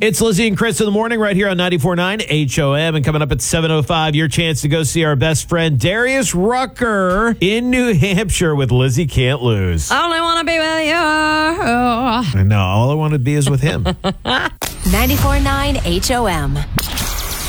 It's Lizzie and Chris in the morning right here on 94.9 HOM. And coming up at 7:05, your chance to go see our best friend Darius Rucker in New Hampshire with Lizzie Can't Lose. I only want to be with you. I know. All I want to be is with him. 94.9 HOM.